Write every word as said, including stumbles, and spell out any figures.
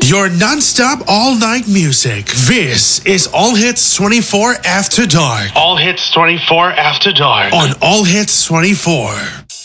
Your non-stop all-night music. This is All Hits twenty-four After Dark. All Hits twenty-four After Dark. On All Hits twenty-four.